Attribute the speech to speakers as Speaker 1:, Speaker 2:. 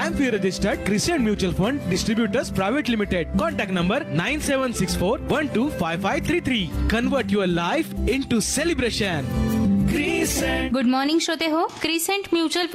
Speaker 1: AMFI registered Crescent Mutual Fund Distributors Private Limited. Contact number 9764125533. Convert your life into celebration. Crescent.
Speaker 2: Good morning श्रोते हो. Crescent mutual